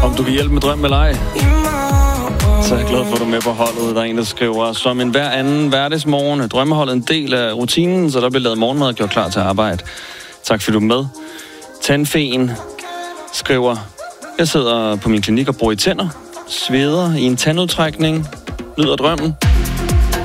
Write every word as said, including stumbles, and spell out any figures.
Om du kan hjælpe med drøm eller ej, så er jeg glad for, at du er med på holdet. Der er en, der skriver, som en hver anden hverdagsmorgen er drømmeholdet en del af rutinen, så der bliver lavet morgenmad og gjort klar til arbejde. Tak fordi du er med. Tandfeen skriver, jeg sidder på min klinik og bruger i tænder, sveder i en tandudtrækning, lyder drømmen.